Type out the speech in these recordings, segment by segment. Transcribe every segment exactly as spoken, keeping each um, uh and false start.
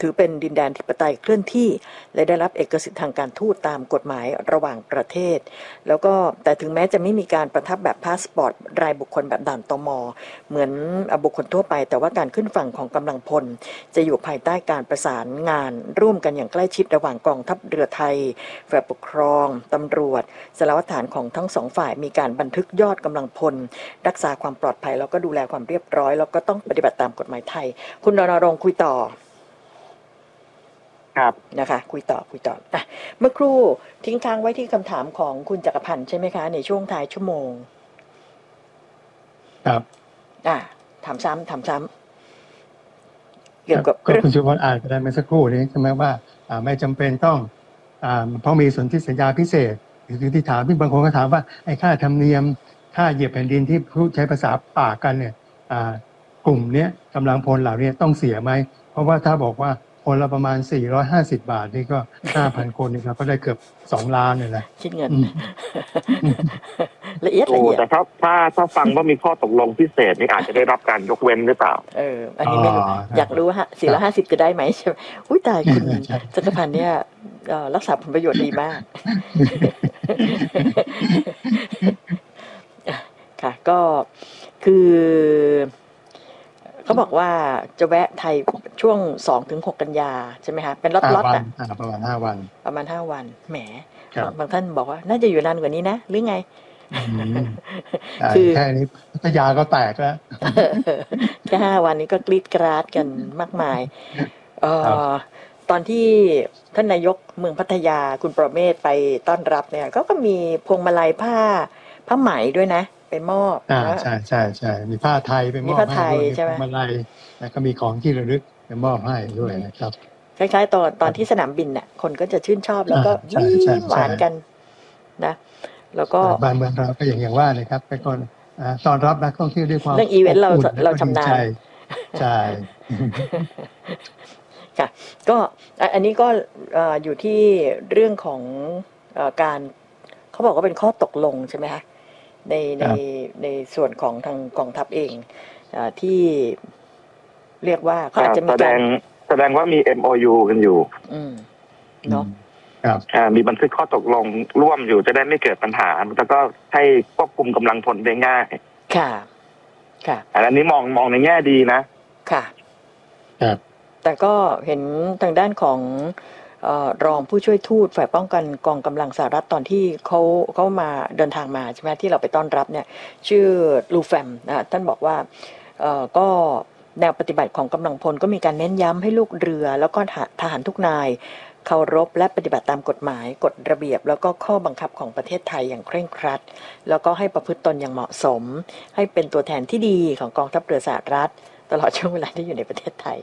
ถือเป็นดินแดนธิปไตยเคลื่อนที่และได้รับเอกสิทธิทางการทูตตามกฎหมายระหว่างประเทศแล้วก็แต่ถึงแม้จะไม่มีการประทับแบบพาสปอร์ตรายบุคคลแบบด่านตม.เหมือนบุคคลทั่วไปแต่ว่าการขึ้นฝั่งของกำลังพลจะอยู่ภายใต้การประสานงานร่วมกันอย่างใกล้ชิดระหว่างกองทัพเรือไทยฝ่ายปกครองตำรวจสารวัตรฐานของทั้งสองฝ่ายมีการบันทึกยอดกำลังพลรักษาความปลอดภัยแล้วก็ดูแลความเรียบร้อยแล้วก็ต้องปฏิบัติตามกฎหมายไทยคุณรณรงค์คุยต่อครับนะคะคุยต่อคุยต่ออ่ะเมื่อครู่ทิ้งค้างไว้ที่คำถามของคุณจักรพันธ์ใช่ไหมคะในช่วงท้ายชั่วโมงครับอ่ะถามซ้ำถามซ้ำเกี่ยวกับก็คุณชูพรอ่านไปได้เมื่อสักครู่นี้ใช่ไหมว่าอ่าไม่จำเป็นต้องอ่าเพราะมีสนธิสัญญาพิเศษหรือที่ถามที่บางคนก็ถามว่าไอ้ค่าธรรมเนียมค่าเหยียบแผ่นดินที่พูดใช้ภาษาปากกันเนี่ยอ่ากลุ่มเนี้ยกำลังพลเหล่านี้ต้องเสียไหมเพราะว่าถ้าบอกว่าคนละประมาณสี่ร้อยห้าสิบบาทนี่ก็ ห้าพัน คนนี่เราก็ได้เกือบสองล้านเลยนะคิดเงินละเอียดละเอียดแต่ถ้าถ้าถ้าฟังว่ามีข้อตกลงพิเศษนี่อาจจะได้รับการยกเว้นหรือเปล่าเอออันนี้ไม่รู้อยากรู้ว่าสี่ร้อยห้าสิบจะได้ไหมใช่ไหมอุ้ยตายคุณจักรพันธ์เนี่ยรักษาผลประโยชน์ดีมากค่ะก็คือเขาบอกว่าจะแวะไทยช่วง สองถึงหก กันยาใช่ไหมคะเป็นล็อตๆอ่ะประมาณห้าวันประมาณห้าวันแหมบางท่านบอกว่าน่าจะอยู่นานกว่านี้นะหรือไงคือแค่นี้พัทยาก็แตกแล้วแค่ห้าวันนี้ก็กรีดกราดกันมากมายเอ่อตอนที่ท่านนายกเมืองพัทยาคุณประเมศไปต้อนรับเนี่ยก็ก็มีพวงมาลัยผ้าผ้าไหมด้วยนะไปมอบอ่าใช่ใช่ใช่มีผ้าไทยไปมอบให้ด้วยมีพวงมาลัยแล้วก็มีของที่ระลึกไปมอบให้ด้วยนะครับคล้ายๆตอนตอนที่สนามบินน่ะคนก็จะชื่นชอบแล้วก็ยิ้มหวานกันนะแล้วก็บ้านเมืองเราก็อย่างอย่างว่าเลยครับไปก่อนต้อนรับนักท่องเที่ยวด้วยความเรื่องอีเวนต์เราเราชำนาญใช่ค่ะก็อันนี้ก็อยู่ที่เรื่องของการเขาบอกว่าเป็นข้อตกลงใช่ไหมคะในในในส่วนของทางกองทัพเองที่เรียกว่าเขาอาจจะมีการแสดงว่ามี เอ็ม โอ ยู กันอยู่อืมเนาะครับอ่ามีบันทึกข้อตกลงร่วมอยู่จะได้ไม่เกิดปัญหาแล้วก็ให้ควบคุมกำลังพลได้ง่ายค่ะค่ะอันนี้มองมองในแง่ดีนะค่ะครับแต่ก็เห็นทางด้านของเอ่อรองผู้ช่วยทูตฝ่ายป้องกันกองกำลังสหรัฐตอนที่เขาเขามาเดินทางมาใช่ไหมที่เราไปต้อนรับเนี่ยชื่อลูแฟมนะท่านบอกว่าเอ่อก็แนวปฏิบัติของกำลังพลก็มีการเน้นย้ำให้ลูกเรือแล้วก็ทหารทุกนายเคารพและปฏิบัติตามกฎหมายกฎระเบียบแล้วก็ข้อบังคับของประเทศไทยอย่างเคร่งครัดแล้วก็ให้ประพฤติตนอย่างเหมาะสมให้เป็นตัวแทนที่ดีของกองทัพเรือสหรัฐตลอดช่วงเวลาที่อยู่ในประเทศไทย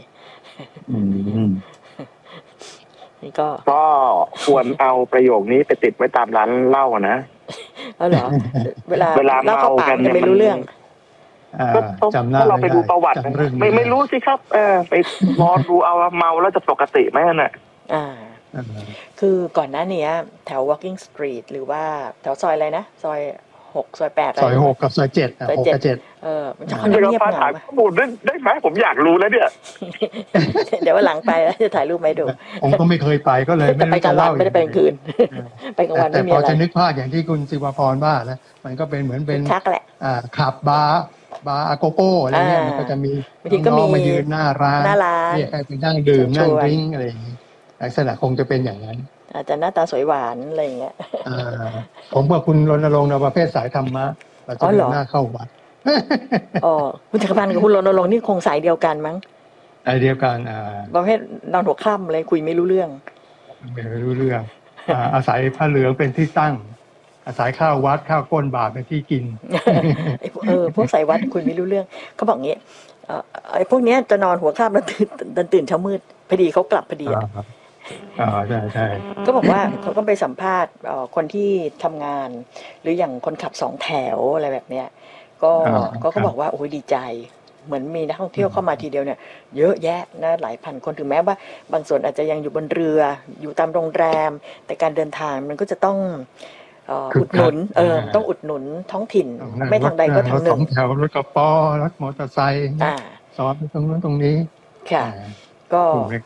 นี่ก็ก็ควรเอาประโยคนี้ไปติดไว้ตามร้านเหล้านะเอาเหรอเวลาเวลาเมากันไม่รู้เรื่องจำได้ถ้าเราไปดูประวัติไม่ไม่รู้สิครับเออไปมองดูเอาเมาแล้วจะปกติไหมน่ะอ่าคือก่อนหน้านี้แถว Walking Street หรือว่าแถวซอยอะไรนะซอยหกซอยแปดซอยหกกับซอยเจ็ดซอยเจ็ดเออมันจะค่อนข้างเงียบเหงาข้อมูลได้ไหมผมอยากรู้แล้วเนี่ยเดี๋ยววันหลังไปแล้วจะถ่ายรูปมาให้ดูผมก็ไม่เคยไปก็เลยไม่ได้จะเล่าไม่ได้ไปกลางคืนไปกลางวันไม่มีอะไรแต่พอจะนึกภาพอย่างที่คุณศิวพรว่านะมันก็เป็นเหมือนเป็นชักแหละอ่าขับบาร์บาร์โกโก้อะไรเงี้ยมันก็จะมีน้องมายืนหน้าร้านเรียกให้ไปนั่งดื่มนั่งดริ้งอะไรอย่างนี้ลักษณะคงจะเป็นอย่างนั้นอาจจะหน้าตาสวยหวานอะไรอย่างเงี้ยผมกับคุณรณรงค์ในประเภทสายธรรมะเราจะเป็นหน้าเข้าวัดอ๋อคุณจักรพันธ์กับคุณรณรงค์นี่คงสายเดียวกันมั้งสายเดียวกันอ่าประเภทนอนหัวค่ำเลยคุยไม่รู้เรื่องไม่รู้เรื่องอาศัยผ้าเหลืองเป็นที่ตั้งอาศัยข้าววัดข้าวก้นบาทเป็นที่กินเออพวกสายวัดคุยไม่รู้เรื่องเขาบอกงี้ไอ้พวกนี้จะนอนหัวค่ำแล้วตื่นตื่นเช้ามืดพอดีเขากลับพอดีอ๋อใช่ใช่ก็บอกว่าเขาก็ไปสัมภาษณ์คนที่ทำงานหรืออย่างคนขับสองแถวอะไรแบบเนี้ยก็ก็เขาบอกว่าโอ้ยดีใจเหมือนมีนักท่องเที่ยวเข้ามาทีเดียวเนี่ยเยอะแยะนะหลายพันคนถึงแม้ว่าบางส่วนอาจจะยังอยู่บนเรืออยู่ตามโรงแรมแต่การเดินทางมันก็จะต้องอุดหนุนเออต้องอุดหนุนท้องถิ่นไม่ทางใดก็ทางหนึ่งสองแถวรถกระป๋อรถมอเตอร์ไซค์ซ้อนไปตรงนั้นตรงนี้ค่ะก็